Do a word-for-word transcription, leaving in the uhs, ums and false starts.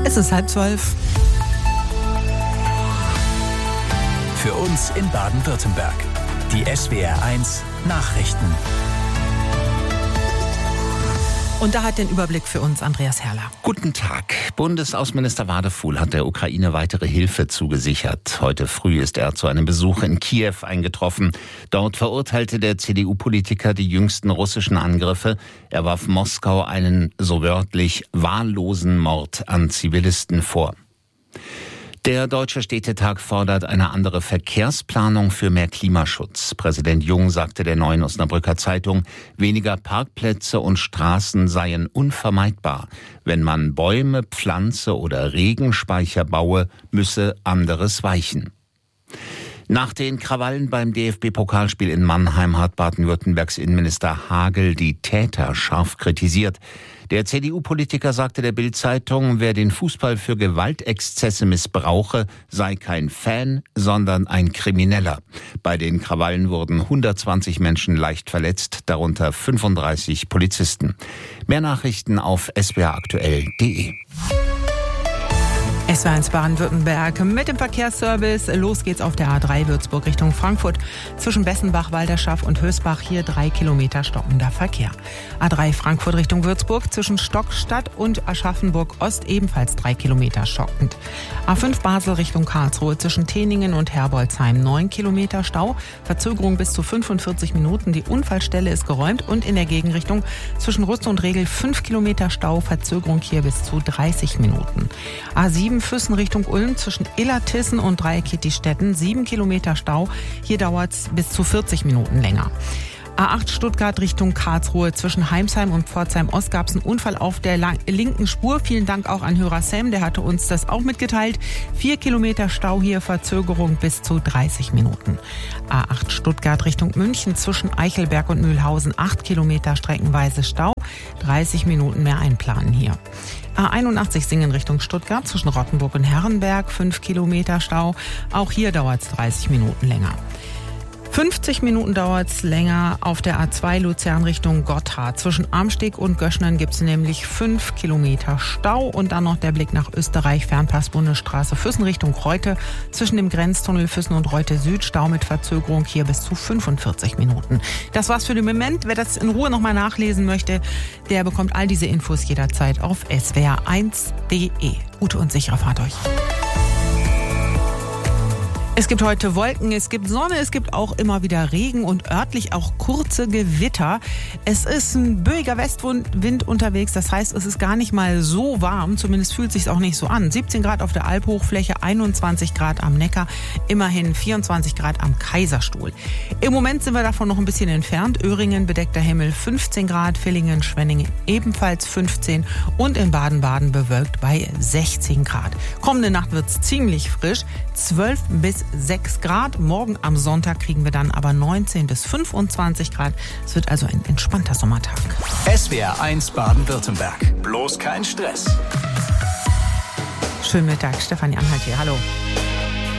Es ist halb zwölf. Für uns in Baden-Württemberg. Die S W R eins Nachrichten. Und da hat den Überblick für uns Andreas Herrler. Guten Tag. Bundesaußenminister Wadefuhl hat der Ukraine weitere Hilfe zugesichert. Heute früh ist er zu einem Besuch in Kiew eingetroffen. Dort verurteilte der C D U-Politiker die jüngsten russischen Angriffe. Er warf Moskau einen, so wörtlich, wahllosen Mord an Zivilisten vor. Der Deutsche Städtetag fordert eine andere Verkehrsplanung für mehr Klimaschutz. Präsident Jung sagte der Neuen Osnabrücker Zeitung, weniger Parkplätze und Straßen seien unvermeidbar. Wenn man Bäume pflanze oder Regenspeicher baue, müsse anderes weichen. Nach den Krawallen beim D F B-Pokalspiel in Mannheim hat Baden-Württembergs Innenminister Hagel die Täter scharf kritisiert. Der C D U-Politiker sagte der Bild-Zeitung, wer den Fußball für Gewaltexzesse missbrauche, sei kein Fan, sondern ein Krimineller. Bei den Krawallen wurden hundertzwanzig Menschen leicht verletzt, darunter fünfunddreißig Polizisten. Mehr Nachrichten auf s w r aktuell punkt d e. S W R eins Baden-Württemberg mit dem Verkehrsservice. Los geht's auf der A drei Würzburg Richtung Frankfurt. Zwischen Bessenbach, Walderschaff und Hösbach hier drei Kilometer stockender Verkehr. A drei Frankfurt Richtung Würzburg zwischen Stockstadt und Aschaffenburg Ost ebenfalls drei Kilometer stockend. A fünf Basel Richtung Karlsruhe zwischen Teningen und Herbolzheim neun Kilometer Stau. Verzögerung bis zu fünfundvierzig Minuten. Die Unfallstelle ist geräumt und in der Gegenrichtung zwischen Rüste und Regel fünf Kilometer Stau. Verzögerung hier bis zu dreißig Minuten. A sieben Füssen Richtung Ulm zwischen Illertissen und Dreieckittistetten sieben Kilometer Stau. Hier dauert es bis zu vierzig Minuten länger. A acht Stuttgart Richtung Karlsruhe zwischen Heimsheim und Pforzheim Ost gab es einen Unfall auf der lang- linken Spur. Vielen Dank auch an Hörer Sam, der hatte uns das auch mitgeteilt. Vier Kilometer Stau hier, Verzögerung bis zu dreißig Minuten. A acht Stuttgart Richtung München zwischen Eichelberg und Mühlhausen acht Kilometer streckenweise Stau. dreißig Minuten mehr einplanen hier. A einundachtzig Singen Richtung Stuttgart zwischen Rottenburg und Herrenberg fünf Kilometer Stau. Auch hier dauert es dreißig Minuten länger. fünfzig Minuten dauert es länger auf der A zwei Luzern Richtung Gotthard. Zwischen Amsteg und Göschnen gibt es nämlich fünf Kilometer Stau. Und dann noch der Blick nach Österreich, Fernpass Bundesstraße Füssen Richtung Reute. Zwischen dem Grenztunnel Füssen und Reute Süd Stau mit Verzögerung hier bis zu fünfundvierzig Minuten. Das war's für den Moment. Wer das in Ruhe nochmal nachlesen möchte, der bekommt all diese Infos jederzeit auf s w r eins punkt d e. Gute und sichere Fahrt euch. Es gibt heute Wolken, es gibt Sonne, es gibt auch immer wieder Regen und örtlich auch kurze Gewitter. Es ist ein böiger Westwind unterwegs, das heißt, es ist gar nicht mal so warm, zumindest fühlt es sich auch nicht so an. siebzehn Grad auf der Albhochfläche, einundzwanzig Grad am Neckar, immerhin vierundzwanzig Grad am Kaiserstuhl. Im Moment sind wir davon noch ein bisschen entfernt. Öhringen bedeckter Himmel fünfzehn Grad, Villingen, Schwenningen ebenfalls fünfzehn und in Baden-Baden bewölkt bei sechzehn Grad. Kommende Nacht wird es ziemlich frisch, zwölf bis sechs Grad. Morgen am Sonntag kriegen wir dann aber neunzehn bis fünfundzwanzig Grad. Es wird also ein entspannter Sommertag. S W R eins Baden-Württemberg. Bloß kein Stress. Schönen Mittag, Stefanie Anhalt hier. Hallo.